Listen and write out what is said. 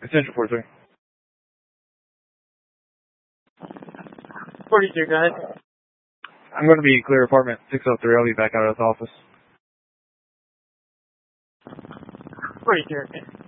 Essential 43. 42, go ahead. I'm going to be clear apartment 603. I'll be back out of this office. 42, okay.